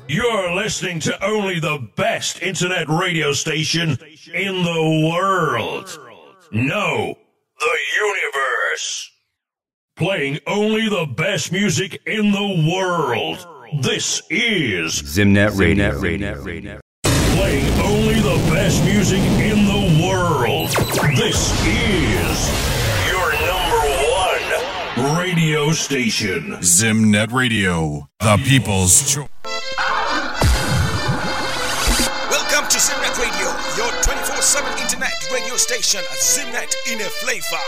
You're listening to only the best internet radio station in the world. No, the universe. Playing only the best music in the world. This is Zimnet Radio. Playing only the best music in the world. This is your number one radio station. Zimnet Radio, the people's choice. Welcome to Zimnet Radio, your 24/7 internet radio station. Zimnet in a flavor.